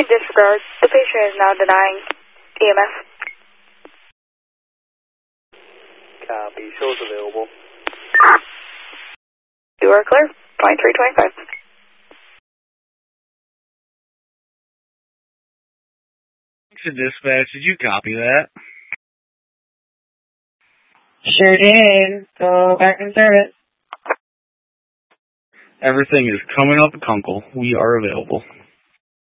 disregard. The patient is now denying EMS. Copy. Shows available. You are clear. 2325. Dispatch, did you copy that? Sure did. Go back and serve it. Everything is coming up, Kunkel. We are available.